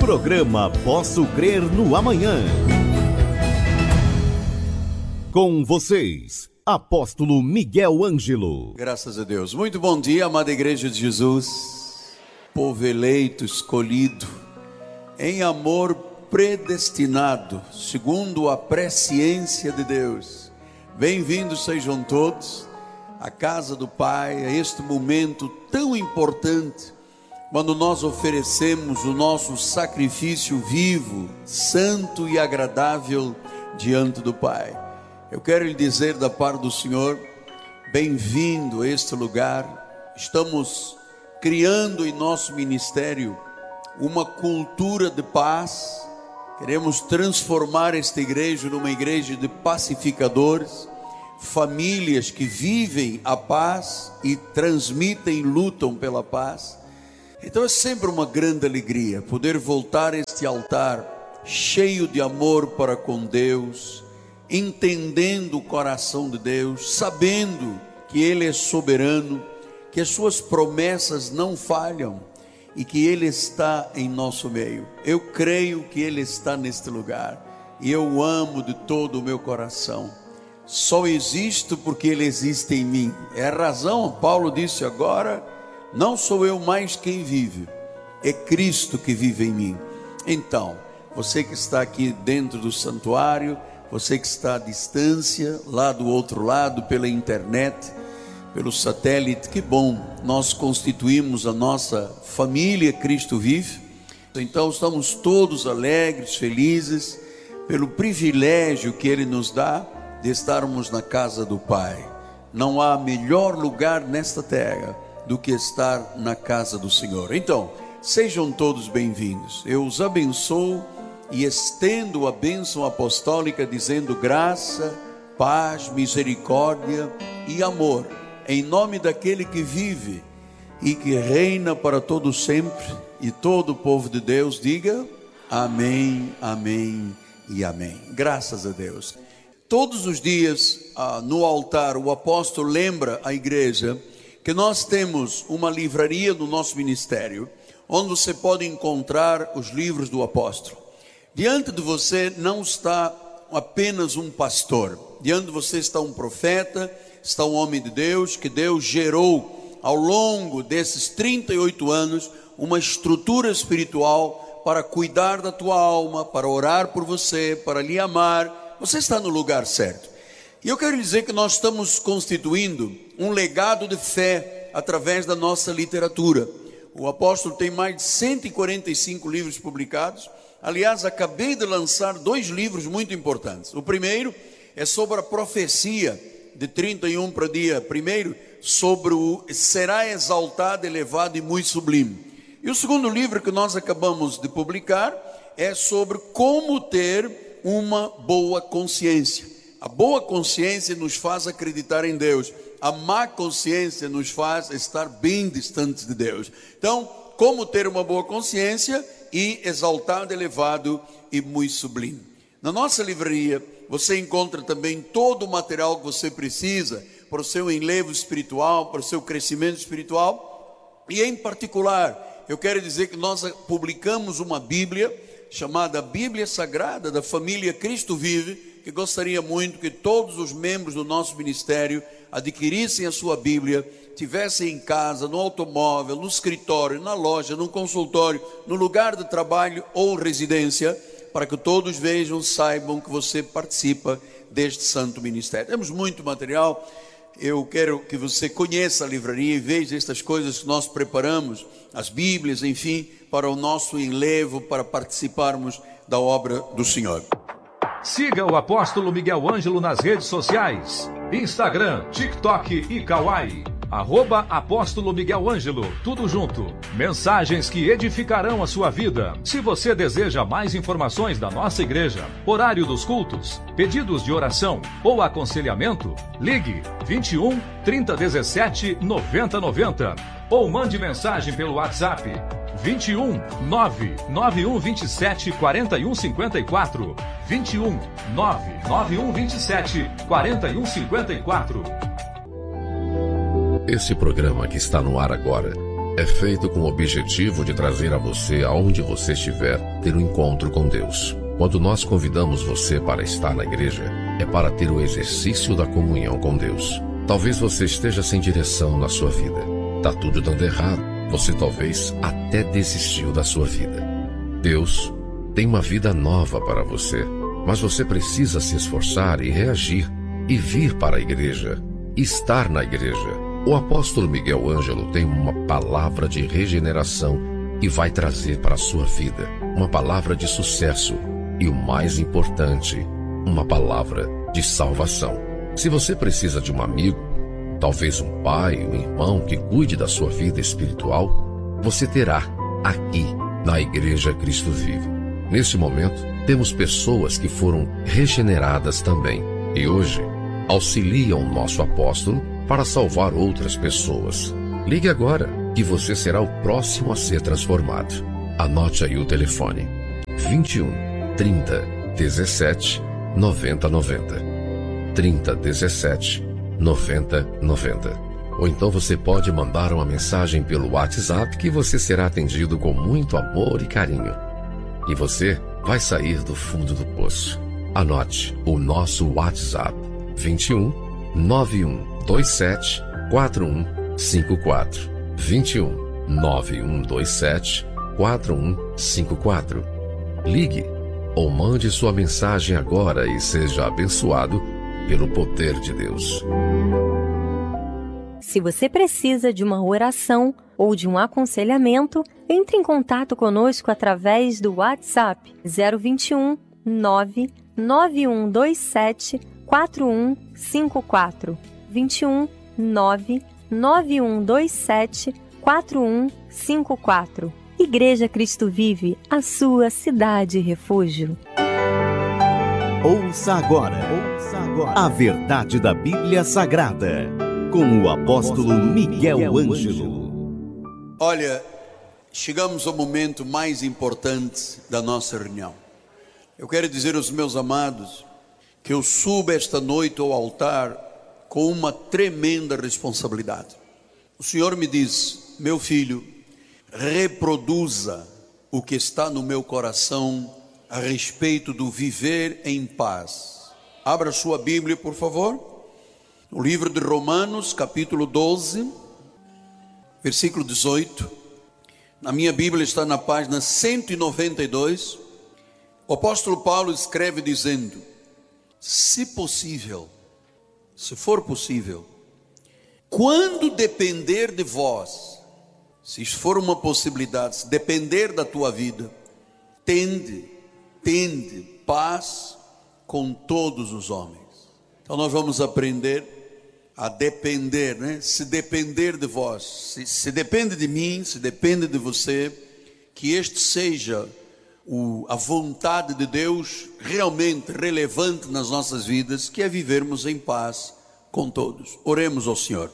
Programa Posso Crer no Amanhã. Com vocês, Apóstolo Miguel Ângelo. Graças a Deus. Muito bom dia, amada Igreja de Jesus. Povo eleito, escolhido, em amor predestinado, segundo a presciência de Deus. Bem-vindos sejam todos à casa do Pai, a este momento tão importante, quando nós oferecemos o nosso sacrifício vivo, santo e agradável diante do Pai. Eu quero lhe dizer da parte do Senhor, bem-vindo a este lugar. Estamos criando em nosso ministério uma cultura de paz. Queremos transformar esta igreja numa igreja de pacificadores, famílias que vivem a paz e transmitem e lutam pela paz. Então é sempre uma grande alegria poder voltar a este altar cheio de amor para com Deus, entendendo o coração de Deus, sabendo que Ele é soberano, que as suas promessas não falham e que Ele está em nosso meio. Eu creio que Ele está neste lugar e eu o amo de todo o meu coração. Só existo porque Ele existe em mim. É a razão, Paulo disse agora, não sou eu mais quem vive, é Cristo que vive em mim. Então, você que está aqui dentro do santuário, você que está à distância, lá do outro lado, pela internet, pelo satélite, que bom, nós constituímos a nossa família Cristo Vive. Então estamos todos alegres, felizes, pelo privilégio que Ele nos dá de estarmos na casa do Pai. Não há melhor lugar nesta terra do que estar na casa do Senhor. Então, sejam todos bem-vindos. Eu os abençoo e estendo a bênção apostólica dizendo graça, paz, misericórdia e amor, em nome daquele que vive e que reina para todo sempre, e todo o povo de Deus diga amém, amém e amém. Graças a Deus. Todos os dias no altar o apóstolo lembra a igreja que nós temos uma livraria no nosso ministério, onde você pode encontrar os livros do apóstolo. Diante de você não está apenas um pastor, diante de você está um profeta, está um homem de Deus, que Deus gerou ao longo desses 38 anos, uma estrutura espiritual para cuidar da tua alma, para orar por você, para lhe amar. Você está no lugar certo. E eu quero dizer que nós estamos constituindo um legado de fé através da nossa literatura. O apóstolo tem mais de 145 livros publicados. Aliás, acabei de lançar 2 livros muito importantes. O primeiro é sobre a profecia de 31 para dia 1, sobre o será exaltado, elevado e muito sublime. E o segundo livro que nós acabamos de publicar é sobre como ter uma boa consciência. A boa consciência nos faz acreditar em Deus. A má consciência nos faz estar bem distantes de Deus. Então, como ter uma boa consciência e exaltado, elevado e muito sublime. Na nossa livraria, você encontra também todo o material que você precisa para o seu enlevo espiritual, para o seu crescimento espiritual. E em particular, eu quero dizer que nós publicamos uma Bíblia chamada Bíblia Sagrada da família Cristo Vive, que gostaria muito que todos os membros do nosso ministério adquirissem a sua Bíblia, tivessem em casa, no automóvel, no escritório, na loja, no consultório, no lugar de trabalho ou residência, para que todos vejam, saibam que você participa deste santo ministério. Temos muito material. Eu quero que você conheça a livraria e veja estas coisas que nós preparamos, as Bíblias, enfim, para o nosso enlevo, para participarmos da obra do Senhor. Siga o apóstolo Miguel Ângelo nas redes sociais, Instagram, TikTok e Kawaii. @Apóstolo Miguel Ângelo, tudo junto. Mensagens que edificarão a sua vida. Se você deseja mais informações da nossa igreja, horário dos cultos, pedidos de oração ou aconselhamento, ligue 21 3017 9090 ou mande mensagem pelo WhatsApp 21 99127 4154 21 99127 4154. Esse programa que está no ar agora é feito com o objetivo de trazer a você, aonde você estiver, ter um encontro com Deus. Quando nós convidamos você para estar na igreja, é para ter o exercício da comunhão com Deus. Talvez você esteja sem direção na sua vida. Tá tudo dando errado. Você talvez até desistiu da sua vida. Deus tem uma vida nova para você, mas você precisa se esforçar e reagir e vir para a igreja, estar na igreja. O apóstolo Miguel Ângelo tem uma palavra de regeneração que vai trazer para a sua vida uma palavra de sucesso e, o mais importante, uma palavra de salvação. Se você precisa de um amigo, talvez um pai, um irmão que cuide da sua vida espiritual, você terá aqui na Igreja Cristo Vive. Neste momento, temos pessoas que foram regeneradas também e hoje auxiliam o nosso apóstolo para salvar outras pessoas. Ligue agora que você será o próximo a ser transformado. Anote aí o telefone: 21 30 17 90 90. 30 17 90 90. Ou então você pode mandar uma mensagem pelo WhatsApp que você será atendido com muito amor e carinho. E você vai sair do fundo do poço. Anote o nosso WhatsApp: 21 91 27 4154. 21 9127 4154. Ligue ou mande sua mensagem agora e seja abençoado pelo poder de Deus. Se você precisa de uma oração ou de um aconselhamento, entre em contato conosco através do WhatsApp 021 99127 4154. 21 99127 4154. Igreja Cristo Vive, a sua cidade refúgio. Ouça agora a verdade da Bíblia Sagrada, com o apóstolo Miguel Ângelo. Olha, chegamos ao momento mais importante da nossa reunião. Eu quero dizer aos meus amados que eu subo esta noite ao altar com uma tremenda responsabilidade. O Senhor me diz: meu filho, reproduza o que está no meu coração a respeito do viver em paz. Abra sua Bíblia, por favor, no livro de Romanos, capítulo 12, versículo 18. Na minha Bíblia está na página 192. O apóstolo Paulo escreve dizendo: se possível, se for possível, quando depender de vós, se isso for uma possibilidade, se depender da tua vida, tende paz com todos os homens. Então nós vamos aprender a depender, né? Se depender de vós, se depende de mim, se depende de você, que este seja a vontade de Deus realmente relevante nas nossas vidas, que é vivermos em paz com todos. Oremos ao Senhor.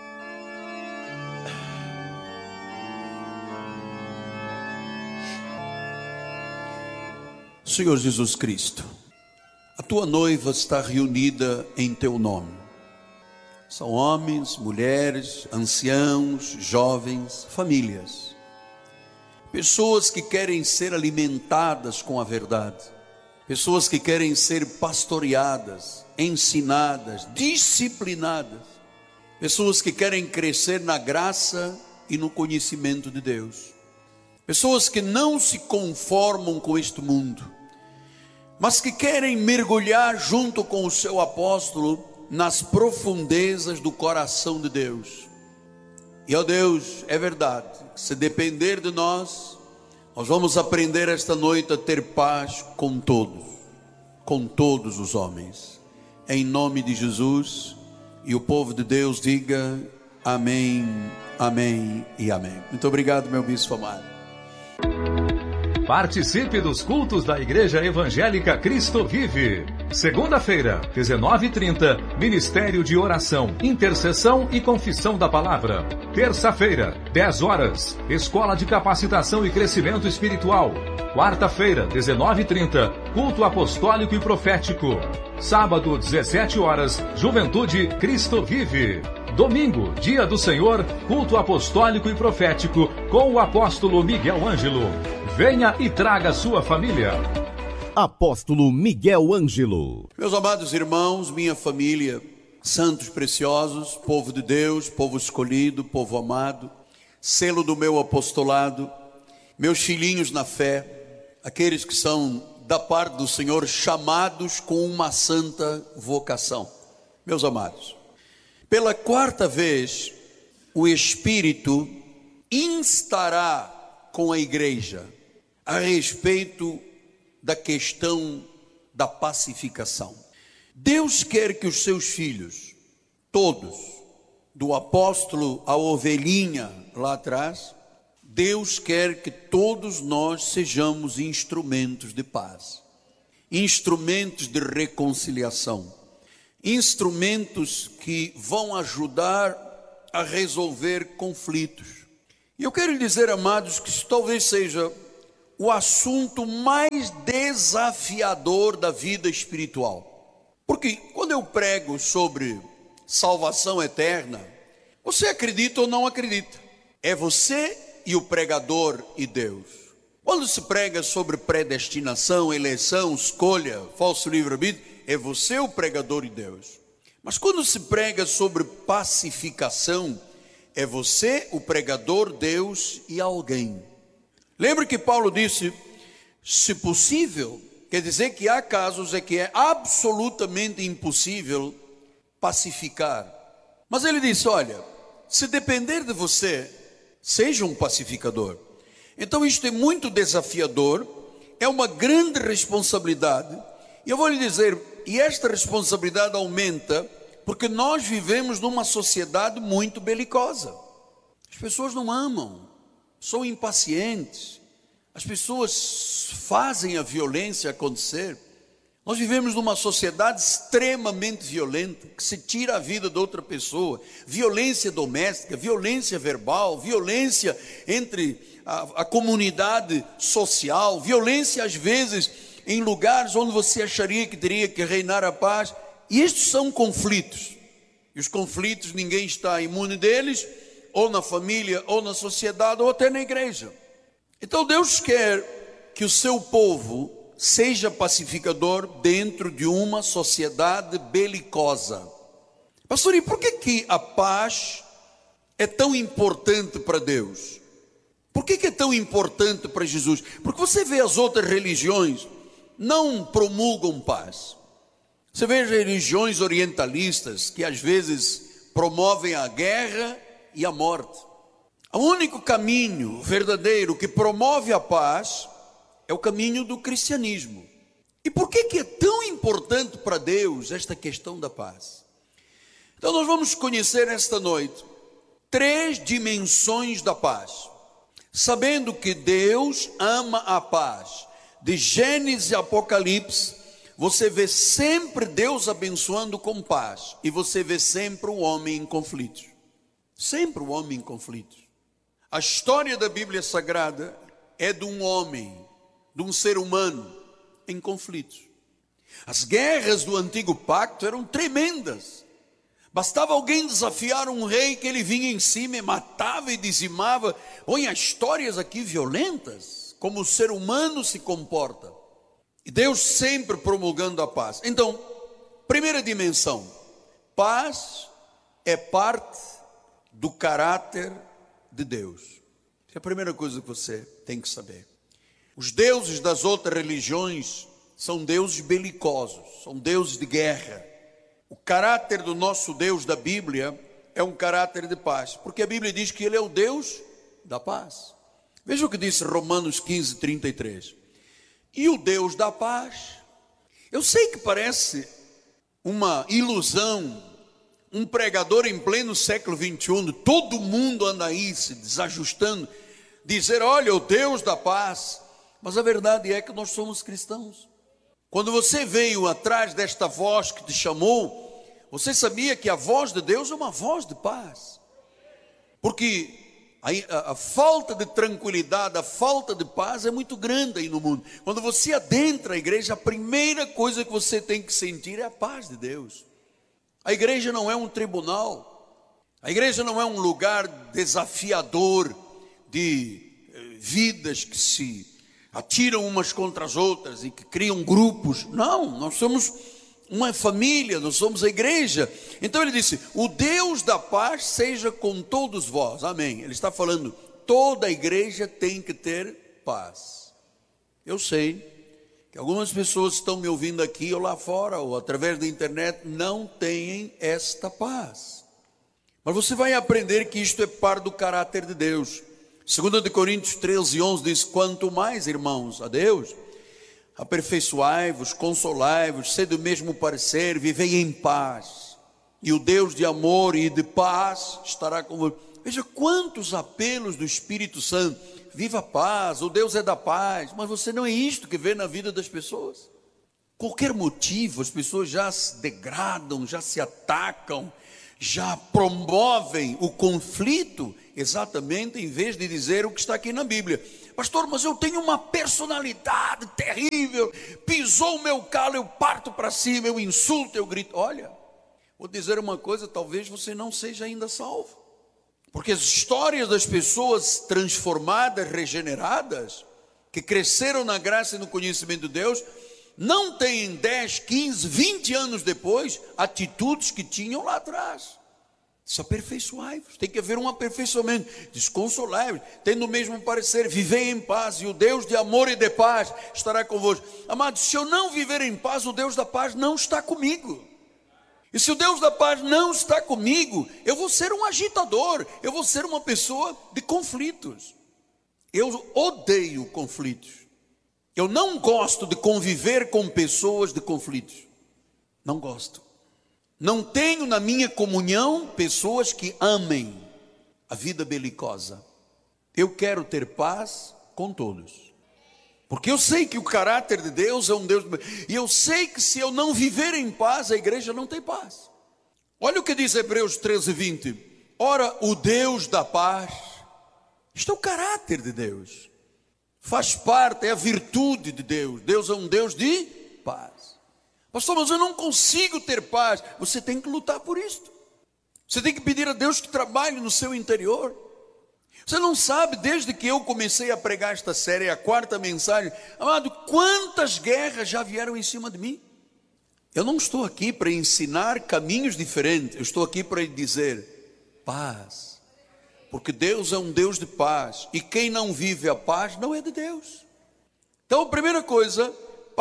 Senhor Jesus Cristo, a tua noiva está reunida em teu nome. São homens, mulheres, anciãos, jovens, famílias. Pessoas que querem ser alimentadas com a verdade. Pessoas que querem ser pastoreadas, ensinadas, disciplinadas. Pessoas que querem crescer na graça e no conhecimento de Deus. Pessoas que não se conformam com este mundo, mas que querem mergulhar junto com o seu apóstolo nas profundezas do coração de Deus. E ó Deus, é verdade, se depender de nós vamos aprender esta noite a ter paz com todos os homens, em nome de Jesus. E o povo de Deus diga amém, amém e amém. Muito obrigado, meu bispo amado. Participe dos cultos da Igreja Evangélica Cristo Vive. Segunda-feira, 19h30, Ministério de Oração, Intercessão e Confissão da Palavra. Terça-feira, 10 horas, Escola de Capacitação e Crescimento Espiritual. Quarta-feira, 19h30, Culto Apostólico e Profético. Sábado, 17 horas, Juventude Cristo Vive. Domingo, dia do Senhor, culto apostólico e profético com o apóstolo Miguel Ângelo. Venha e traga sua família. Apóstolo Miguel Ângelo. Meus amados irmãos, minha família, santos preciosos, povo de Deus, povo escolhido, povo amado, selo do meu apostolado, meus filhinhos na fé, aqueles que são da parte do Senhor chamados com uma santa vocação. Meus amados, pela quarta vez, o Espírito instará com a igreja a respeito da questão da pacificação. Deus quer que os seus filhos, todos, do apóstolo à ovelhinha lá atrás, Deus quer que todos nós sejamos instrumentos de paz, instrumentos de reconciliação, instrumentos que vão ajudar a resolver conflitos. E eu quero lhe dizer, amados, que isso talvez seja o assunto mais desafiador da vida espiritual. Porque quando eu prego sobre salvação eterna, você acredita ou não acredita? É você e o pregador e Deus. Quando se prega sobre predestinação, eleição, escolha, falso livre-arbítrio, é você o pregador e Deus. Mas quando se prega sobre pacificação, é você o pregador, Deus e alguém. Lembra que Paulo disse, se possível, quer dizer que há casos em que é absolutamente impossível pacificar. Mas ele disse, olha, se depender de você, seja um pacificador. Então isto é muito desafiador, é uma grande responsabilidade. E eu vou lhe dizer, e esta responsabilidade aumenta porque nós vivemos numa sociedade muito belicosa. As pessoas não amam, são impacientes, as pessoas fazem a violência acontecer. Nós vivemos numa sociedade extremamente violenta, que se tira a vida de outra pessoa, violência doméstica, violência verbal, violência entre a comunidade social, violência às vezes em lugares onde você acharia que teria que reinar a paz. E estes são conflitos, e os conflitos ninguém está imune deles, ou na família, ou na sociedade, ou até na igreja. Então Deus quer que o seu povo seja pacificador dentro de uma sociedade belicosa. Pastor, e por que a paz é tão importante para Deus? Por que é tão importante para Jesus? Porque você vê as outras religiões não promulgam paz. Você vê as religiões orientalistas que às vezes promovem a guerra e a morte. O único caminho verdadeiro que promove a paz é o caminho do cristianismo. E por que é tão importante para Deus esta questão da paz? Então nós vamos conhecer esta noite 3 dimensões da paz, sabendo que Deus ama a paz. De Gênesis e Apocalipse, você vê sempre Deus abençoando com paz, e você vê sempre o homem em conflitos. Sempre o homem em conflitos. A história da Bíblia Sagrada é de um homem, de um ser humano em conflitos. As guerras do antigo pacto eram tremendas. Bastava alguém desafiar um rei que ele vinha em cima e matava e dizimava. Olha, histórias aqui violentas, como o ser humano se comporta. E Deus sempre promulgando a paz. Então, primeira dimensão, paz é parte do caráter de Deus. Essa é a primeira coisa que você tem que saber. Os deuses das outras religiões são deuses belicosos, são deuses de guerra. O caráter do nosso Deus da Bíblia é um caráter de paz, porque a Bíblia diz que Ele é o Deus da paz. Veja o que disse Romanos 15:33. E o Deus da paz. Eu sei que parece uma ilusão, um pregador em pleno século 21, todo mundo anda aí se desajustando, dizer, olha, o Deus da paz. Mas a verdade é que nós somos cristãos. Quando você veio atrás desta voz que te chamou, você sabia que a voz de Deus é uma voz de paz. Porque a falta de tranquilidade, a falta de paz é muito grande aí no mundo. Quando você adentra a igreja, a primeira coisa que você tem que sentir é a paz de Deus. A igreja não é um tribunal. A igreja não é um lugar desafiador de vidas que se atiram umas contra as outras e que criam grupos. Não, nós somos uma família, nós somos a igreja. Então ele disse: o Deus da paz seja com todos vós. Amém. Ele está falando, toda a igreja tem que ter paz. Eu sei que algumas pessoas estão me ouvindo aqui ou lá fora, ou através da internet, não têm esta paz. Mas você vai aprender que isto é parte do caráter de Deus. 2 Coríntios 13:11 diz: quanto mais, irmãos, a Deus, aperfeiçoai-vos, consolai-vos, sede do mesmo parecer, vivei em paz, e o Deus de amor e de paz estará convosco. Veja quantos apelos do Espírito Santo: viva a paz, o Deus é da paz. Mas você não é isto que vê na vida das pessoas. Qualquer motivo, as pessoas já se degradam, já se atacam, já promovem o conflito, exatamente em vez de dizer o que está aqui na Bíblia. Pastor, mas eu tenho uma personalidade terrível, pisou o meu calo, eu parto para cima, eu insulto, eu grito. Olha, vou dizer uma coisa, talvez você não seja ainda salvo, porque as histórias das pessoas transformadas, regeneradas, que cresceram na graça e no conhecimento de Deus, não têm 10, 15, 20 anos depois, atitudes que tinham lá atrás. Se aperfeiçoai-vos, tem que haver um aperfeiçoamento. Desconsolai-vos, tendo o mesmo parecer, vivei em paz, e o Deus de amor e de paz estará convosco. Amados, se eu não viver em paz, o Deus da paz não está comigo. E se o Deus da paz não está comigo, eu vou ser um agitador, eu vou ser uma pessoa de conflitos. Eu odeio conflitos. Eu não gosto de conviver com pessoas de conflitos. Não gosto. Não tenho na minha comunhão pessoas que amem a vida belicosa. Eu quero ter paz com todos. Porque eu sei que o caráter de Deus é um Deus... E eu sei que se eu não viver em paz, a igreja não tem paz. Olha o que diz Hebreus 13:20. Ora, o Deus da paz... Isto é o caráter de Deus. Faz parte, é a virtude de Deus. Deus é um Deus de paz. Pastor, mas eu não consigo ter paz. Você tem que lutar por isto. Você tem que pedir a Deus que trabalhe no seu interior. Você não sabe, desde que eu comecei a pregar esta série, a 4ª mensagem, amado, quantas guerras já vieram em cima de mim. Eu não estou aqui para ensinar caminhos diferentes. Eu estou aqui para dizer paz. Porque Deus é um Deus de paz. E quem não vive a paz não é de Deus. Então, a primeira coisa,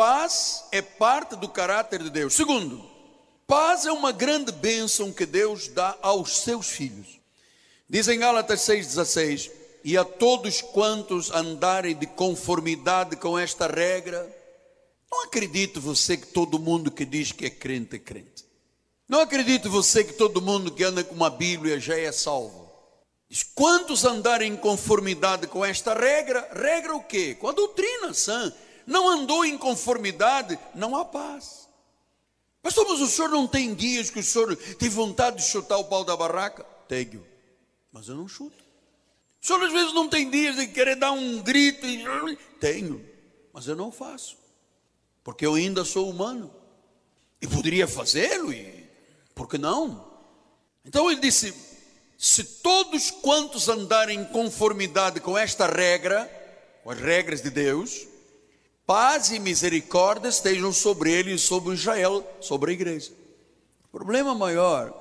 paz é parte do caráter de Deus. Segundo, paz é uma grande bênção que Deus dá aos seus filhos. Diz em Gálatas 6,16: e a todos quantos andarem de conformidade com esta regra. Não acredite você que todo mundo que diz que é crente é crente. Não acredite você que todo mundo que anda com uma Bíblia já é salvo. Diz, quantos andarem em conformidade com esta regra? Regra o quê? Com a doutrina sã. Não andou em conformidade, não há paz. Pastor, mas o senhor não tem dias que o senhor tem vontade de chutar o pau da barraca? Tenho, mas eu não chuto. O senhor às vezes não tem dias de querer dar um grito? Tenho, mas eu não faço. Porque eu ainda sou humano. E poderia fazê-lo, e por que não? Então ele disse, se todos quantos andarem em conformidade com esta regra, com as regras de Deus, paz e misericórdia estejam sobre ele e sobre Israel, sobre a igreja. O problema maior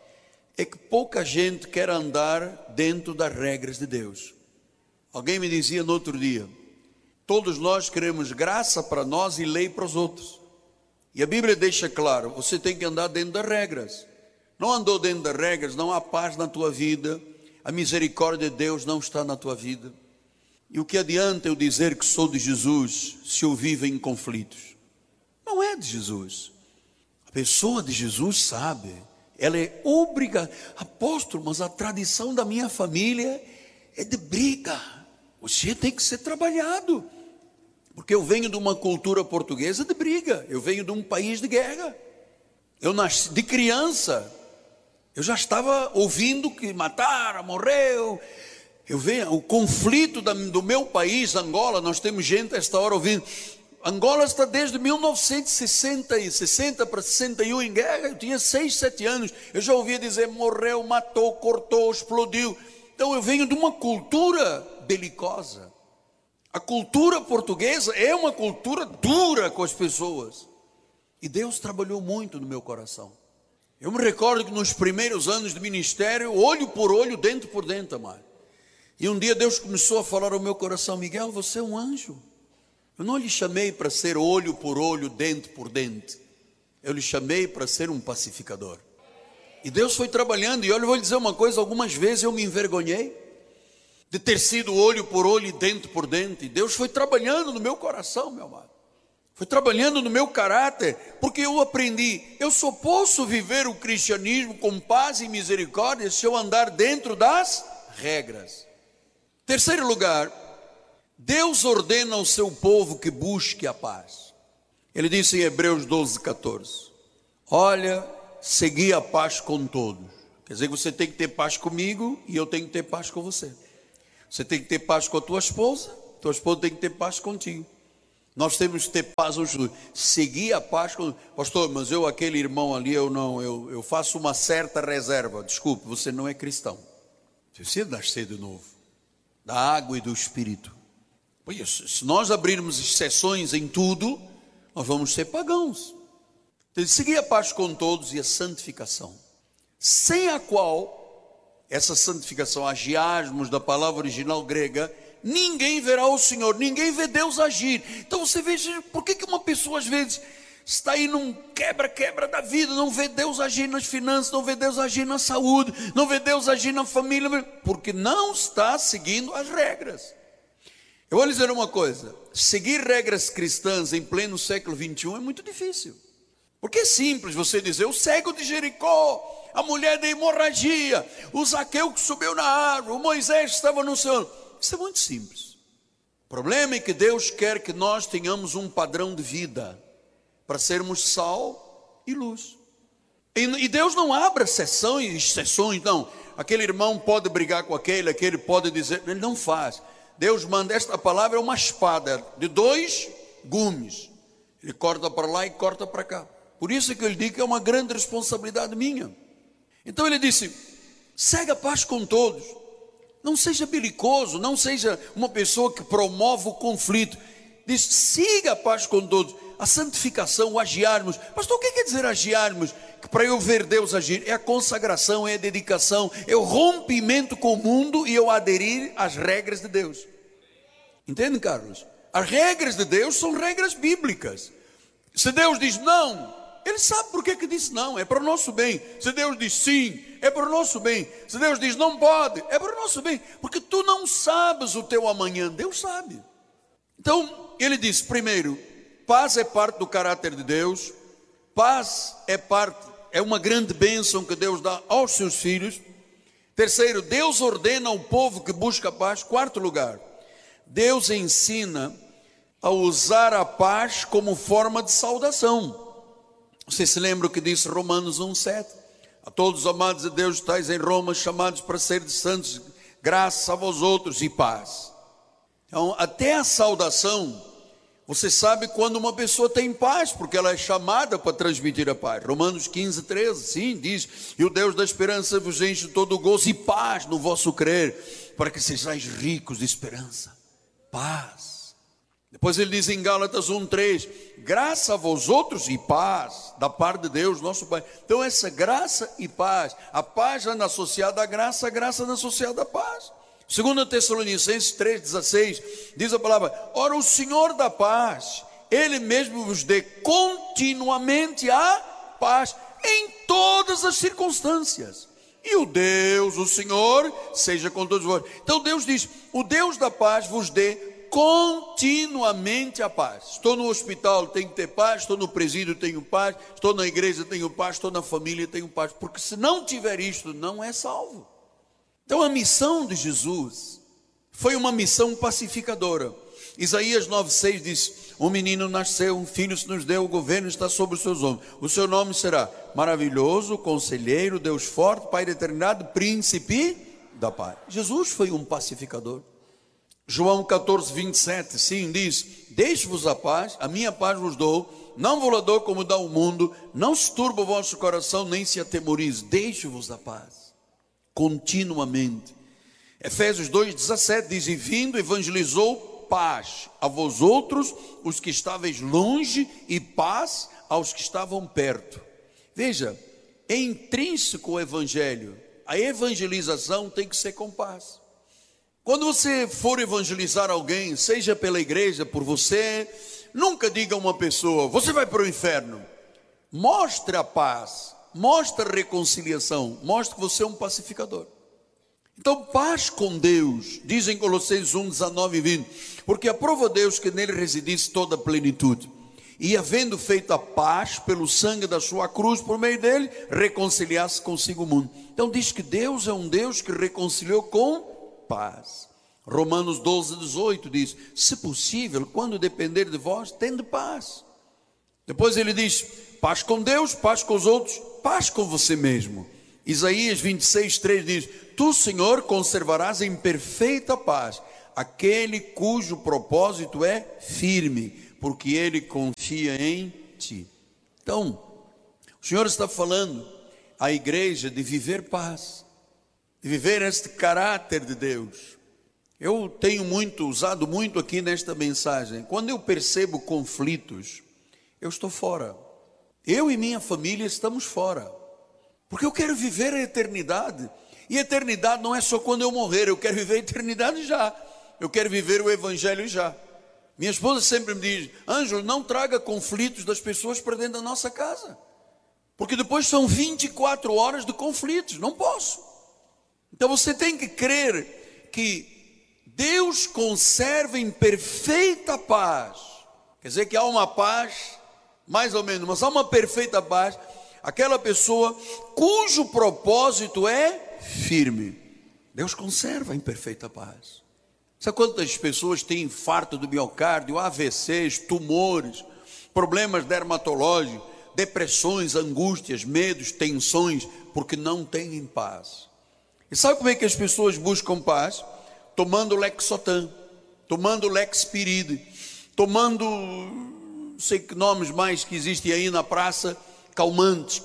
é que pouca gente quer andar dentro das regras de Deus. Alguém me dizia no outro dia, todos nós queremos graça para nós e lei para os outros. E a Bíblia deixa claro, você tem que andar dentro das regras. Não andou dentro das regras, não há paz na tua vida, a misericórdia de Deus não está na tua vida. E o que adianta eu dizer que sou de Jesus se eu vivo em conflitos? Não é de Jesus. A pessoa de Jesus sabe, ela é obrigada. Apóstolo, mas a tradição da minha família é de briga. Você tem que ser trabalhado. Porque eu venho de uma cultura portuguesa de briga. Eu venho de um país de guerra. Eu nasci de criança. Eu já estava ouvindo que mataram, morreu. Eu vejo o conflito do meu país, Angola. Nós temos gente a esta hora ouvindo. Angola está desde 1960 para 61 em guerra. Eu tinha 6, 7 anos. Eu já ouvia dizer morreu, matou, cortou, explodiu. Então eu venho de uma cultura belicosa. A cultura portuguesa é uma cultura dura com as pessoas. E Deus trabalhou muito no meu coração. Eu me recordo que nos primeiros anos de ministério, olho por olho, dente por dente, amado. E um dia Deus começou a falar ao meu coração: Miguel, você é um anjo. Eu não lhe chamei para ser olho por olho, dente por dente. Eu lhe chamei para ser um pacificador. E Deus foi trabalhando. E olha, eu vou lhe dizer uma coisa: algumas vezes eu me envergonhei de ter sido olho por olho e dente por dente. E Deus foi trabalhando no meu coração, meu amado. Foi trabalhando no meu caráter, porque eu aprendi, eu só posso viver o cristianismo com paz e misericórdia se eu andar dentro das regras. Terceiro lugar, Deus ordena ao seu povo que busque a paz. Ele disse em Hebreus 12:14, olha, segui a paz com todos. Quer dizer que você tem que ter paz comigo e eu tenho que ter paz com você. Você tem que ter paz com a tua esposa tem que ter paz contigo. Nós temos que ter paz uns com os outros. Seguir a paz com... Pastor, mas aquele irmão ali, eu faço uma certa reserva. Desculpe, você não é cristão. Você precisa nascer de novo, da água e do Espírito. Pois, se nós abrirmos exceções em tudo, nós vamos ser pagãos. Então, seguir a paz com todos e a santificação, sem a qual, essa santificação, agiasmos da palavra original grega, ninguém verá o Senhor, ninguém vê Deus agir. Então você veja, por que uma pessoa às vezes está aí num quebra-quebra da vida, não vê Deus agir nas finanças, não vê Deus agir na saúde, não vê Deus agir na família? Porque não está seguindo as regras. Eu vou lhe dizer uma coisa: seguir regras cristãs em pleno século 21 é muito difícil. Porque é simples você dizer, o cego de Jericó, a mulher da hemorragia, o Zaqueu que subiu na árvore, o Moisés que estava no céu. Isso é muito simples. O problema é que Deus quer que nós tenhamos um padrão de vida para sermos sal e luz. E Deus não abre exceções, não. Aquele irmão pode brigar com aquele pode dizer, ele não faz. Deus manda, esta palavra é uma espada de 2 gumes. Ele corta para lá e corta para cá. Por isso é que eu lhe digo que é uma grande responsabilidade minha. Então ele disse, segue a paz com todos. Não seja belicoso, não seja uma pessoa que promove o conflito. Diz, siga a paz com todos. A santificação, o agiarmos. Pastor, o que quer dizer agiarmos? Que para eu ver Deus agir, é a consagração, é a dedicação, é o rompimento com o mundo e eu aderir às regras de Deus. Entende, Carlos? As regras de Deus são regras bíblicas. Se Deus diz não, Ele sabe por que disse não, é para o nosso bem. Se Deus diz sim, é para o nosso bem. Se Deus diz não pode, é para o nosso bem. Porque tu não sabes o teu amanhã, Deus sabe. Então, ele diz, primeiro, paz é parte do caráter de Deus. Paz é uma grande bênção que Deus dá aos seus filhos. Terceiro, Deus ordena ao povo que busca a paz. Quarto lugar, Deus ensina a usar a paz como forma de saudação. Você se lembra o que disse Romanos 1:7? A todos os amados de Deus estáis em Roma, chamados para ser santos, graça a vós outros e paz. Então, até a saudação, você sabe quando uma pessoa tem paz, porque ela é chamada para transmitir a paz. Romanos 15:13, sim, diz, e o Deus da esperança vos enche todo o gozo e paz no vosso crer, para que sejais ricos de esperança. Paz. Depois ele diz em Gálatas 1:3, graça a vós outros e paz, da parte de Deus, nosso Pai. Então essa graça e paz, a paz anda associada à graça, a graça anda associada à paz. 2 Tessalonicenses 3:16, diz a palavra, ora o Senhor da paz, Ele mesmo vos dê continuamente a paz, em todas as circunstâncias. E o Deus, o Senhor, seja com todos vós. Então Deus diz, o Deus da paz vos dê continuamente a paz. Estou no hospital, tenho que ter paz. Estou no presídio, tenho paz. Estou na igreja, tenho paz. Estou na família, tenho paz. Porque se não tiver isto, não é salvo. Então a missão de Jesus foi uma missão pacificadora. Isaías 9:6 diz, um menino nasceu, um filho se nos deu, o governo está sobre os seus ombros. O seu nome será maravilhoso, conselheiro, Deus forte, Pai da eternidade, príncipe da paz. Jesus foi um pacificador. João 14:27, sim, diz, deixe-vos a minha paz vos dou, não vos dou como dá o mundo, não se turbe o vosso coração, nem se atemorize, deixe-vos a paz, continuamente. Efésios 2,17 diz, e vindo evangelizou paz a vós outros, os que estáveis longe, e paz aos que estavam perto. Veja, é intrínseco o evangelho, a evangelização tem que ser com paz. Quando você for evangelizar alguém, seja pela igreja, por você, nunca diga a uma pessoa, você vai para o inferno. Mostre a paz, mostre a reconciliação, mostre que você é um pacificador. Então, paz com Deus, diz em Colossenses 1, 19 e 20, porque aprova Deus que nele residisse toda a plenitude, e havendo feito a paz pelo sangue da sua cruz, por meio dele, reconciliasse consigo o mundo. Então diz que Deus é um Deus que reconciliou com paz. Romanos 12, 18 diz, se possível, quando depender de vós, tende paz. Depois ele diz, paz com Deus, paz com os outros, paz com você mesmo. Isaías 26, 3 diz, tu, Senhor, conservarás em perfeita paz aquele cujo propósito é firme, porque ele confia em ti. Então, o Senhor está falando à igreja de viver paz, de viver este caráter de Deus. Eu tenho usado muito aqui nesta mensagem, quando eu percebo conflitos, eu estou fora. Eu e minha família estamos fora, porque eu quero viver a eternidade. E a eternidade não é só quando eu morrer, eu quero viver a eternidade já. Eu quero viver o evangelho já. Minha esposa sempre me diz, Ângelo, não traga conflitos das pessoas para dentro da nossa casa, porque depois são 24 horas de conflitos, não posso. Então você tem que crer que Deus conserva em perfeita paz. Quer dizer que há uma paz, mais ou menos, mas há uma perfeita paz, aquela pessoa cujo propósito é firme. Deus conserva em perfeita paz. Sabe quantas pessoas têm infarto do miocárdio, AVCs, tumores, problemas dermatológicos, depressões, angústias, medos, tensões, porque não têm paz. E sabe como é que as pessoas buscam paz? Tomando Lexotan, tomando Lexpiride, tomando, não sei que nomes mais que existem aí na praça, calmantes.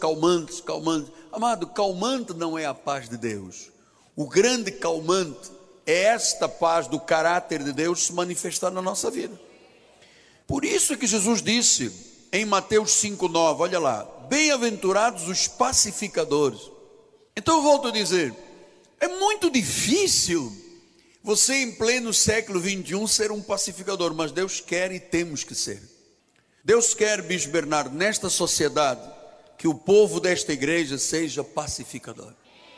Amado, calmante não é a paz de Deus. O grande calmante é esta paz do caráter de Deus se manifestar na nossa vida. Por isso é que Jesus disse em Mateus 5,9, olha lá, bem-aventurados os pacificadores. Então eu volto a dizer, é muito difícil você em pleno século 21 ser um pacificador, mas Deus quer e temos que ser. Deus quer, Bispo Bernardo, nesta sociedade, que o povo desta igreja seja pacificador.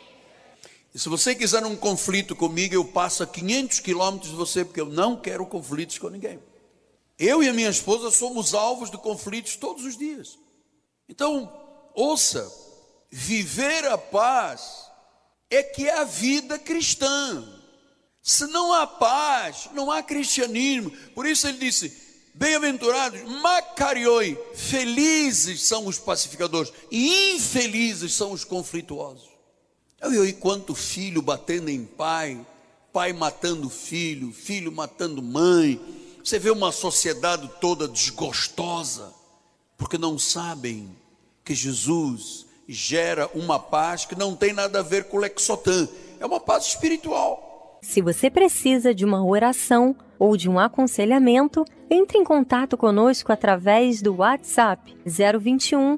E se você quiser um conflito comigo, eu passo a 500 quilômetros de você, porque eu não quero conflitos com ninguém. Eu e a minha esposa somos alvos de conflitos todos os dias. Então, ouça, viver a paz é que é a vida cristã. Se não há paz, não há cristianismo. Por isso ele disse, bem-aventurados, makarioi, felizes são os pacificadores e infelizes são os conflituosos. Eu vi quanto filho batendo em pai, pai matando filho, filho matando mãe. Você vê uma sociedade toda desgostosa, porque não sabem que Jesus gera uma paz que não tem nada a ver com o Lexotan, é uma paz espiritual. Se você precisa de uma oração ou de um aconselhamento, entre em contato conosco através do WhatsApp 021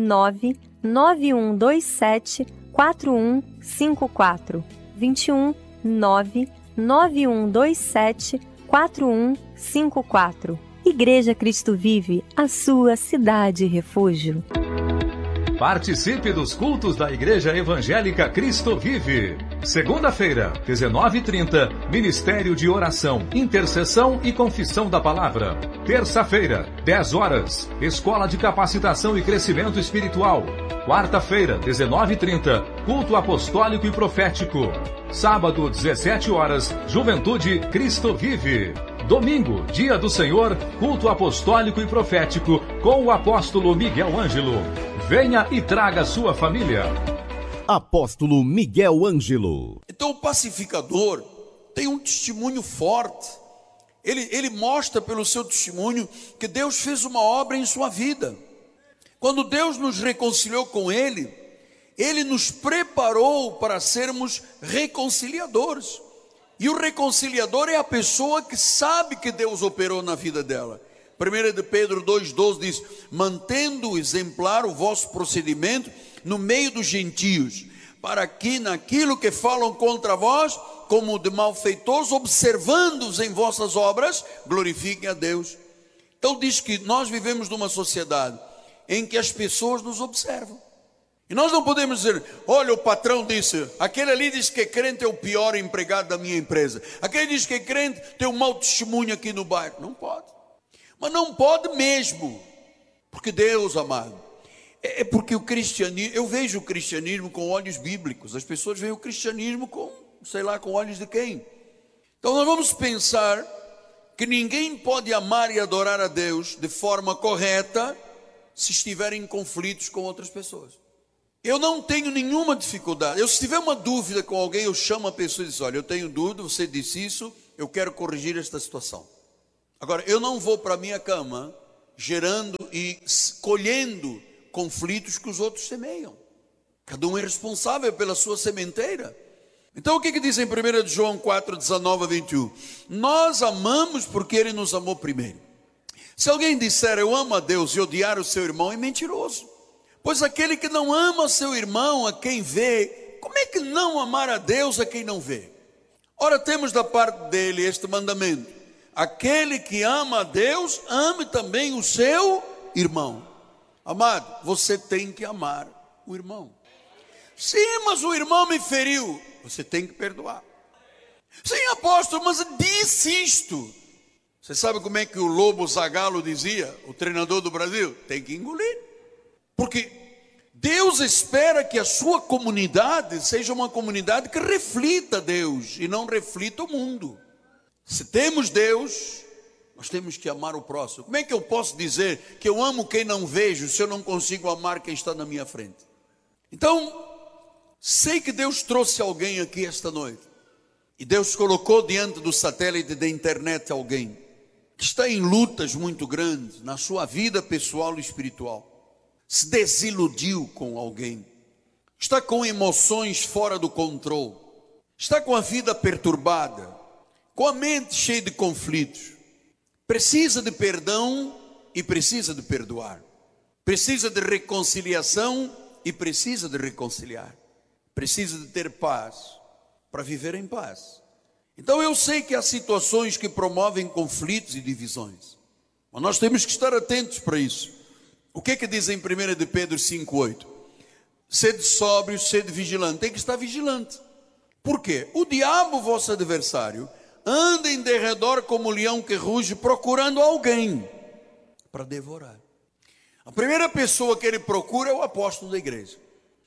99127 4154 21 99127 4154. Igreja Cristo Vive, a sua cidade refúgio. Participe dos cultos da Igreja Evangélica Cristo Vive. Segunda-feira, 19h30, Ministério de Oração, Intercessão e Confissão da Palavra. Terça-feira, 10 horas, Escola de Capacitação e Crescimento Espiritual. Quarta-feira, 19h30, Culto Apostólico e Profético. Sábado, 17 horas, Juventude Cristo Vive. Domingo, Dia do Senhor, Culto Apostólico e Profético, com o apóstolo Miguel Ângelo. Venha e traga sua família. Apóstolo Miguel Ângelo. Então o pacificador tem um testemunho forte. ele mostra pelo seu testemunho que Deus fez uma obra em sua vida. Quando Deus nos reconciliou com Ele, Ele nos preparou para sermos reconciliadores. E o reconciliador é a pessoa que sabe que Deus operou na vida dela. 1 de Pedro 2,12 diz: mantendo exemplar o vosso procedimento no meio dos gentios, para que naquilo que falam contra vós, como de malfeitores, observando-os em vossas obras, glorifiquem a Deus. Então diz que nós vivemos numa sociedade em que as pessoas nos observam. E nós não podemos dizer: olha, o patrão disse, aquele ali diz que crente é o pior empregado da minha empresa, aquele diz que crente tem um mau testemunho aqui no bairro. Não pode. Mas não pode mesmo. Porque Deus, amado, é porque o cristianismo, eu vejo o cristianismo com olhos bíblicos. As pessoas veem o cristianismo com, sei lá, com olhos de quem? Então nós vamos pensar que ninguém pode amar e adorar a Deus de forma correta se estiver em conflitos com outras pessoas. Eu não tenho nenhuma dificuldade. Se tiver uma dúvida com alguém, eu chamo a pessoa e digo: olha, eu tenho dúvida, você disse isso, eu quero corrigir esta situação. Agora, eu não vou para a minha cama gerando e colhendo conflitos que os outros semeiam. Cada um é responsável pela sua sementeira. Então o que diz em 1 João 4, 19 a 21? Nós amamos porque Ele nos amou primeiro. Se alguém disser eu amo a Deus e odiar o seu irmão, é mentiroso. Pois aquele que não ama seu irmão a quem vê, como é que não amar a Deus a quem não vê? Ora, temos da parte dele este mandamento: aquele que ama a Deus, ame também o seu irmão. Amado, você tem que amar o irmão. Sim, mas o irmão me feriu. Você tem que perdoar. Sim, apóstolo, mas disse isto. Você sabe como é que o Lobo Zagallo dizia, o treinador do Brasil? Tem que engolir. Porque Deus espera que a sua comunidade seja uma comunidade que reflita Deus e não reflita o mundo. Se temos Deus, nós temos que amar o próximo. Como é que eu posso dizer que eu amo quem não vejo se eu não consigo amar quem está na minha frente? Então, sei que Deus trouxe alguém aqui esta noite. E Deus colocou diante do satélite da internet alguém que está em lutas muito grandes na sua vida pessoal e espiritual. Se desiludiu com alguém. Está com emoções fora do controle. Está com a vida perturbada. Com a mente cheia de conflitos. Precisa de perdão e precisa de perdoar. Precisa de reconciliação e precisa de reconciliar. Precisa de ter paz para viver em paz. Então eu sei que há situações que promovem conflitos e divisões. Mas nós temos que estar atentos para isso. O que diz em 1 de Pedro 5,8? Sede sóbrio, sede vigilante. Tem que estar vigilante. Por quê? O diabo, vosso adversário, anda em derredor como leão que ruge, procurando alguém para devorar. A primeira pessoa que ele procura é o apóstolo da igreja.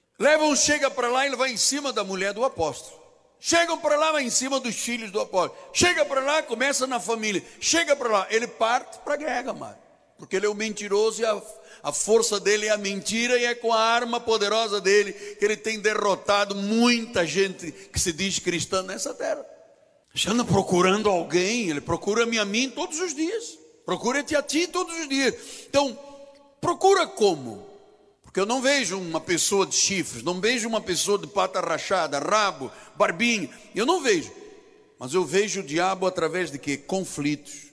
Chega para lá e ele vai em cima da mulher do apóstolo. Chegam para lá, vai em cima dos filhos do apóstolo. Chega para lá, começa na família. Chega para lá, ele parte para a guerra, mano. Porque ele é o mentiroso e a força dele é a mentira, e é com a arma poderosa dele que ele tem derrotado muita gente que se diz cristã nessa terra. Já anda procurando alguém, ele procura-me a mim todos os dias. Procura-te a ti todos os dias. Então, procura como? Porque eu não vejo uma pessoa de chifres, não vejo uma pessoa de pata rachada, rabo, barbinha. Eu não vejo. Mas eu vejo o diabo através de quê? Conflitos,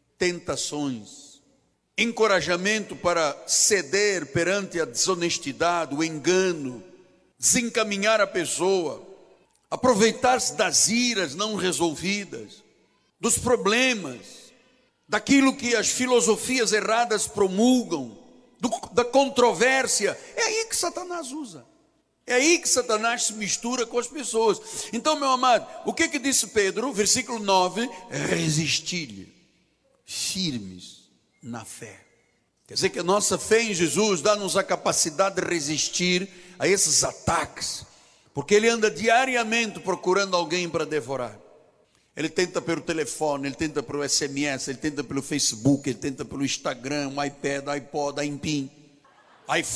tentações, encorajamento para ceder perante a desonestidade, o engano, desencaminhar a pessoa, aproveitar-se das iras não resolvidas, dos problemas, daquilo que as filosofias erradas promulgam, da controvérsia. É aí que Satanás usa. É aí que Satanás se mistura com as pessoas. Então, meu amado, o que disse Pedro? Versículo 9: resistir-lhe, firmes na fé. Quer dizer que a nossa fé em Jesus dá-nos a capacidade de resistir a esses ataques, porque ele anda diariamente procurando alguém para devorar. Ele tenta pelo telefone, ele tenta pelo SMS, ele tenta pelo Facebook, ele tenta pelo Instagram, iPad, iPod,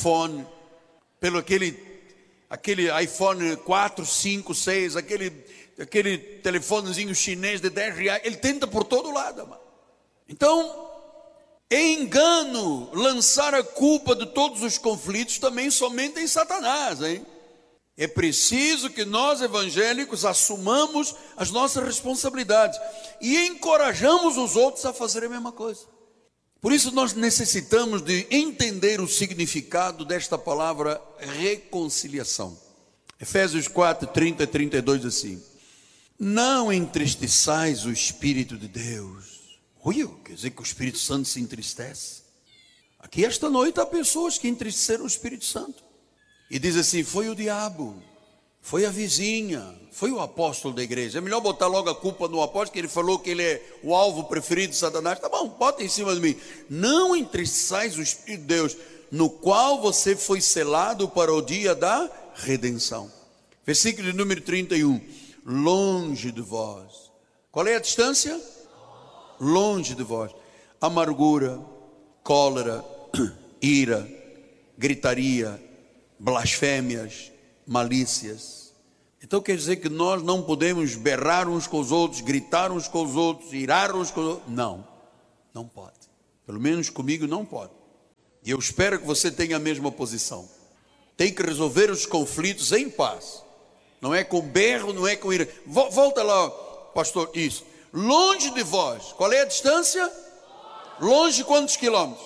iPhone, pelo aquele iPhone 4, 5, 6, aquele aquele telefonezinho chinês de 10 reais, ele tenta por todo lado, amado. Então, é engano lançar a culpa de todos os conflitos também somente em Satanás, hein? É preciso que nós evangélicos assumamos as nossas responsabilidades e encorajamos os outros a fazer a mesma coisa. Por isso nós necessitamos de entender o significado desta palavra reconciliação. Efésios 4, 30 e 32 diz assim: não entristeçais o Espírito de Deus. Ui, quer dizer que o Espírito Santo se entristece? Aqui esta noite há pessoas que entristeceram o Espírito Santo. E diz assim: foi o diabo, foi a vizinha, foi o apóstolo da igreja. É melhor botar logo a culpa no apóstolo, que ele falou que ele é o alvo preferido de Satanás. Tá bom, bota em cima de mim. Não entristeçais o Espírito de Deus, no qual você foi selado para o dia da redenção. Versículo de número 31. Longe de vós. Qual é a distância? Longe de vós. Amargura, cólera, ira, gritaria, blasfêmias, malícias. Então quer dizer que nós não podemos berrar uns com os outros, gritar uns com os outros, irar uns com os outros? Não, não pode. Pelo menos comigo não pode. E eu espero que você tenha a mesma posição. Tem que resolver os conflitos em paz. Não é com berro, não é com ira. Volta lá, pastor, isso. Longe de vós. Qual é a distância? Longe quantos quilômetros?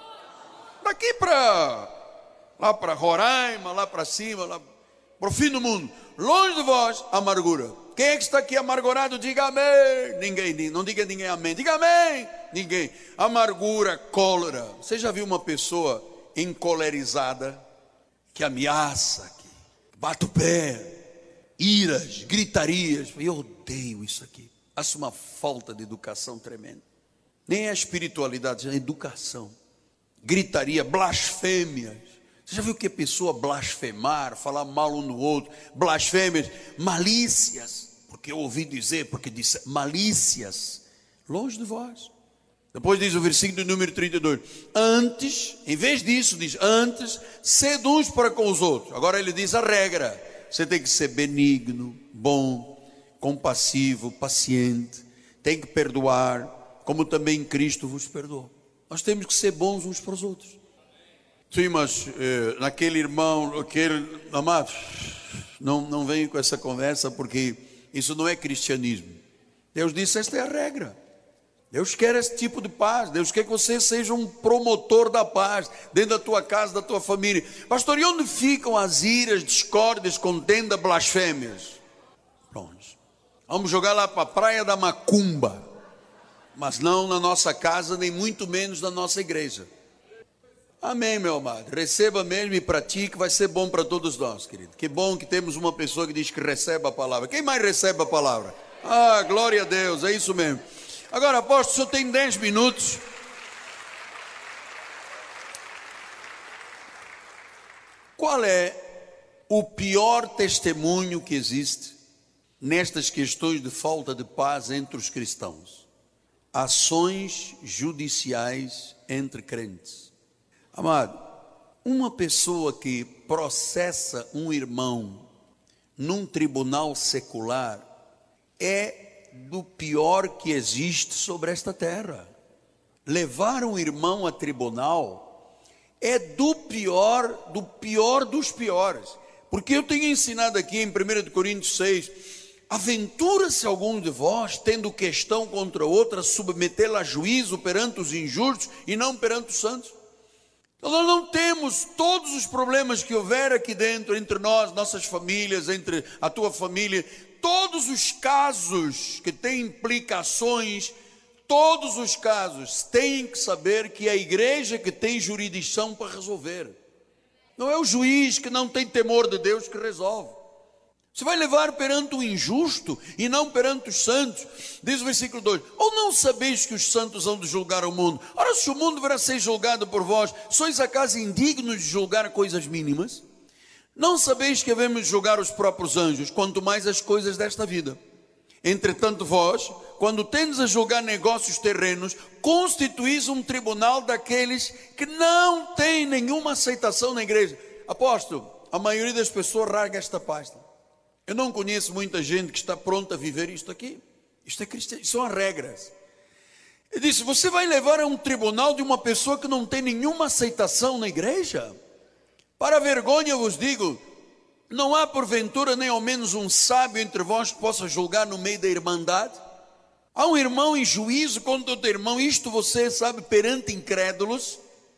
Daqui para lá para Roraima, lá para cima, lá para o fim do mundo. Longe de vós, amargura. Quem é que está aqui amargurado? Diga amém. Ninguém, não diga ninguém amém. Diga amém. Ninguém. Amargura, cólera. Você já viu uma pessoa encolerizada que ameaça, que bate o pé, iras, gritarias? Eu odeio isso aqui. Acho uma falta de educação tremenda. Nem a espiritualidade, a educação. Gritaria, blasfêmias. Você já viu que a pessoa blasfemar, falar mal um no outro, blasfêmias, malícias, porque eu ouvi dizer, porque disse malícias, longe de vós. Depois diz o versículo número 32, antes, em vez disso, diz, antes, sede uns para com os outros. Agora ele diz a regra, você tem que ser benigno, bom, compassivo, paciente, tem que perdoar, como também Cristo vos perdoou. Nós temos que ser bons uns para os outros. Sim, mas naquele irmão, aquele amado, não venho com essa conversa, porque isso não é cristianismo. Deus disse, esta é a regra. Deus quer esse tipo de paz. Deus quer que você seja um promotor da paz dentro da tua casa, da tua família. Pastor, e onde ficam as iras, discórdias, contenda, blasfêmias? Pronto. Vamos jogar lá para a praia da Macumba, mas não na nossa casa, nem muito menos na nossa igreja. Amém, meu amado. Receba mesmo e pratique, vai ser bom para todos nós, querido. Que bom que temos uma pessoa que diz que recebe a palavra. Quem mais recebe a palavra? Ah, glória a Deus, é isso mesmo. Agora, apóstolo, só tem 10 minutos. Qual é o pior testemunho que existe nestas questões de falta de paz entre os cristãos? Ações judiciais entre crentes. Amado, uma pessoa que processa um irmão num tribunal secular é do pior que existe sobre esta terra. Levar um irmão a tribunal é do pior dos piores. Porque eu tenho ensinado aqui em 1 Coríntios 6, aventura-se algum de vós, tendo questão contra outra, submetê-la a juízo perante os injustos e não perante os santos. Então nós não temos todos os problemas que houver aqui dentro, entre nós, nossas famílias, entre a tua família, todos os casos que têm implicações, todos os casos têm que saber que é a igreja que tem jurisdição para resolver. Não é o juiz que não tem temor de Deus que resolve. Você vai levar perante o injusto e não perante os santos. Diz o versículo 2, ou não sabeis que os santos hão de julgar o mundo? Ora, se o mundo verá ser julgado por vós, sois acaso indignos de julgar coisas mínimas? Não sabeis que havemos de julgar os próprios anjos, quanto mais as coisas desta vida. Entretanto vós, quando tendes a julgar negócios terrenos, constituís um tribunal daqueles que não têm nenhuma aceitação na igreja. Apóstolo, a maioria das pessoas larga esta pasta. Eu não conheço muita gente que está pronta a viver isto aqui. Isto é cristianismo, são as regras. Ele disse, você vai levar a um tribunal de uma pessoa que não tem nenhuma aceitação na igreja? Para a vergonha vos digo, não há porventura nem ao menos um sábio entre vós que possa julgar no meio da irmandade? Há um irmão em juízo contra outro irmão, isto você sabe perante incrédulos.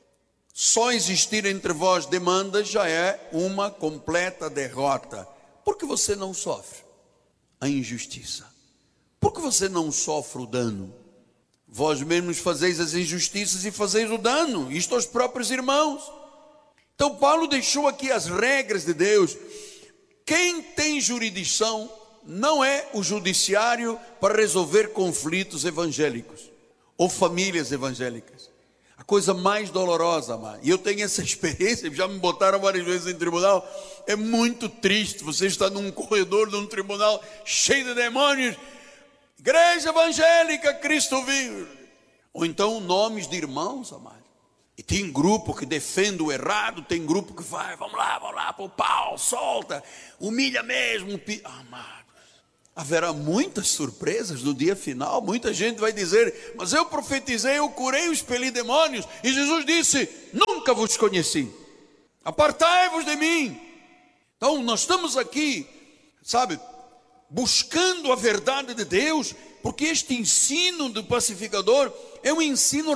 Só existir entre vós demandas já é uma completa derrota. Por que você não sofre a injustiça? Por que você não sofre o dano? Vós mesmos fazeis as injustiças e fazeis o dano, isto aos próprios irmãos. Então Paulo deixou aqui as regras de Deus. Quem tem jurisdição não é o judiciário para resolver conflitos evangélicos ou famílias evangélicas. A coisa mais dolorosa, amado, e eu tenho essa experiência, já me botaram várias vezes em tribunal, é muito triste, você está num corredor de um tribunal cheio de demônios, igreja evangélica, Cristo vive, ou então nomes de irmãos, amado, e tem grupo que defende o errado, tem grupo que vai, vamos lá, pô, pau, solta, humilha mesmo, amado. Haverá muitas surpresas no dia final. Muita gente vai dizer, mas eu profetizei, eu curei, eu expeli demônios, e Jesus disse, nunca vos conheci, apartai-vos de mim. Então nós estamos aqui, sabe, buscando a verdade de Deus, porque este ensino do pacificador é um ensino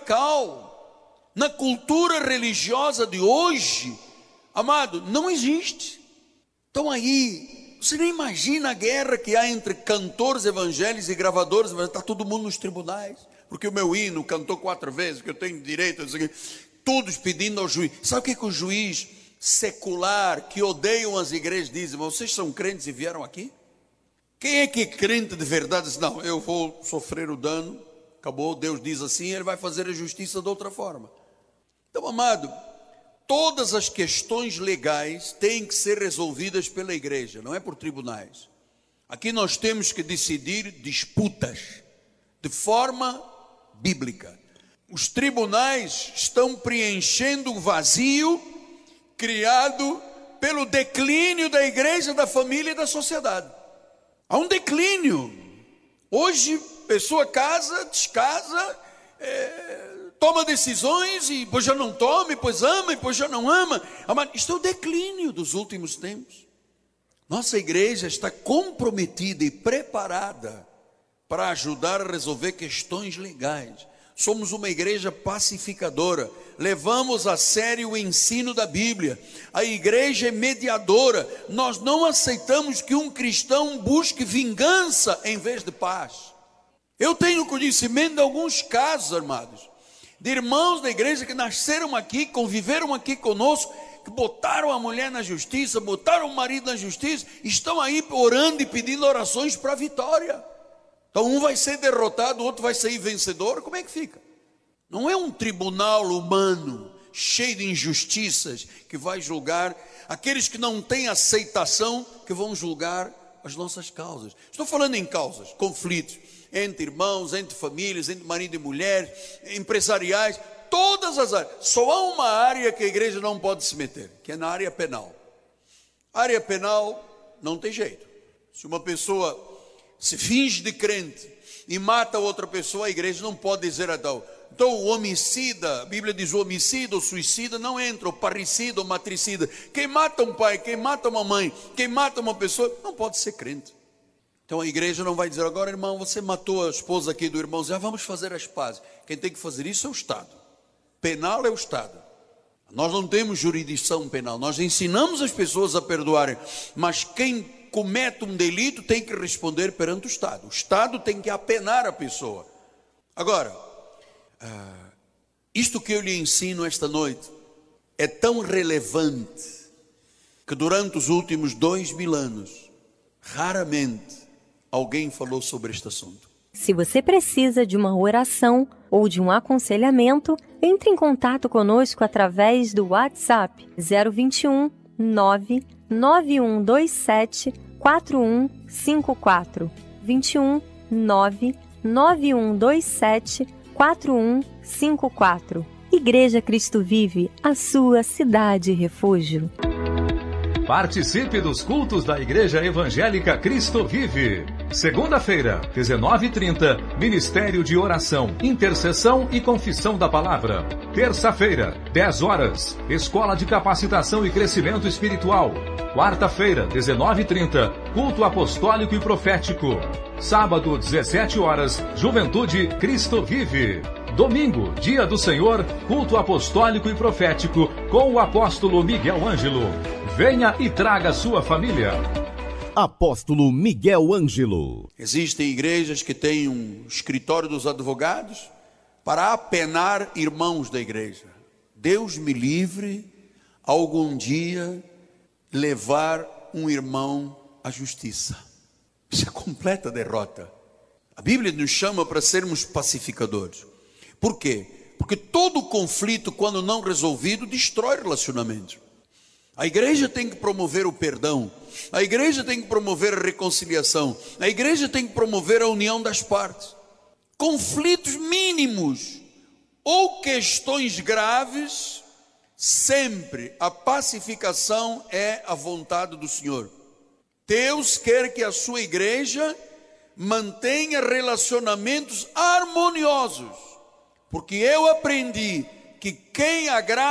radical. Na cultura religiosa de hoje, amado, não existe. Então aí, você nem imagina a guerra que há entre cantores evangélicos e gravadores, está todo mundo nos tribunais, porque o meu hino cantou 4 vezes, que eu tenho direito, todos pedindo ao juiz. Sabe o que o juiz secular, que odeiam as igrejas, dizem? Vocês são crentes e vieram aqui? Quem é que é crente de verdade? Diz, não, eu vou sofrer o dano, acabou, Deus diz assim, ele vai fazer a justiça de outra forma. Então, amado, todas as questões legais têm que ser resolvidas pela igreja, não é por tribunais. Aqui nós temos que decidir disputas de forma bíblica. Os tribunais estão preenchendo o vazio criado pelo declínio da igreja, da família e da sociedade. Há um declínio. Hoje, pessoa casa, descasa, toma decisões e depois já não toma, e depois ama, e depois já não ama. Isto é o declínio dos últimos tempos. Nossa igreja está comprometida e preparada para ajudar a resolver questões legais. Somos uma igreja pacificadora, levamos a sério o ensino da Bíblia. A igreja é mediadora. Nós não aceitamos que um cristão busque vingança em vez de paz. Eu tenho conhecimento de alguns casos, amados, de irmãos da igreja que nasceram aqui, conviveram aqui conosco, que botaram a mulher na justiça, botaram o marido na justiça, estão aí orando e pedindo orações para a vitória. Então um vai ser derrotado, o outro vai sair vencedor. Como é que fica? Não é um tribunal humano cheio de injustiças que vai julgar aqueles que não têm aceitação, que vão julgar as nossas causas. Estou falando em causas, conflitos entre irmãos, entre famílias, entre marido e mulher, empresariais, todas as áreas. Só há uma área que a igreja não pode se meter, que é na área penal. A área penal não tem jeito. Se uma pessoa se finge de crente e mata outra pessoa, a igreja não pode dizer a tal. Então o homicida, a Bíblia diz o homicida, o suicida não entra, o parricida, o matricida. Quem mata um pai, quem mata uma mãe, quem mata uma pessoa, não pode ser crente. Então a igreja não vai dizer, agora irmão, você matou a esposa aqui do irmão, já vamos fazer as pazes. Quem tem que fazer isso é o Estado. Penal é o Estado. Nós não temos jurisdição penal, nós ensinamos as pessoas a perdoarem, mas quem comete um delito tem que responder perante o Estado. O Estado tem que apenar a pessoa. Agora, isto que eu lhe ensino esta noite é tão relevante que durante os últimos 2000 anos, raramente alguém falou sobre este assunto. Se você precisa de uma oração ou de um aconselhamento, entre em contato conosco através do WhatsApp 021 99127 4154 21 99127 4154. Igreja Cristo Vive, a sua cidade refúgio. Participe dos cultos da Igreja Evangélica Cristo Vive. Segunda-feira, 19h30, Ministério de Oração, Intercessão e Confissão da Palavra. Terça-feira, 10 horas, Escola de Capacitação e Crescimento Espiritual. Quarta-feira, 19h30, Culto Apostólico e Profético. Sábado, 17 horas, Juventude Cristo Vive. Domingo, Dia do Senhor, Culto Apostólico e Profético com o apóstolo Miguel Ângelo. Venha e traga sua família. Apóstolo Miguel Ângelo. Existem igrejas que têm um escritório dos advogados para apenar irmãos da igreja. Deus me livre algum dia levar um irmão à justiça. Isso é completa derrota. A Bíblia nos chama para sermos pacificadores. Por quê? Porque todo conflito, quando não resolvido, destrói relacionamentos. A igreja tem que promover o perdão, a igreja tem que promover a reconciliação, a igreja tem que promover a união das partes. Conflitos mínimos ou questões graves, sempre a pacificação é a vontade do Senhor. Deus quer que a sua igreja mantenha relacionamentos harmoniosos, porque eu aprendi que quem agrada